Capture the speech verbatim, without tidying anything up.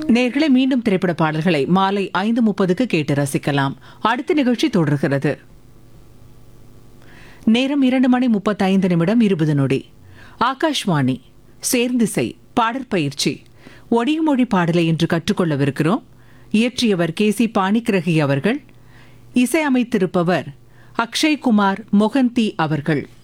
நேர்களை மீண்டும் திரைப்பட பாடல்களை மாலை ஐந்து முப்பதுக்கு கேட்டு ரசிக்கலாம். அடுத்த நிகழ்ச்சி தொடர்கிறது. நேரம் இரண்டு மணி முப்பத்தைந்து நிமிடம் இருபது நொடி. ஆகாஷ்வாணி சேர்ந்திசை பாடற்பயிற்சி ஒடியுமொழி பாடலை இன்று கற்றுக்கொள்ளவிருக்கிறோம். இயற்றியவர் கே சி பாணிக்கிரகி அவர்கள். இசையமைத்திருப்பவர் அக்ஷய்குமார் மொகந்தி அவர்கள்.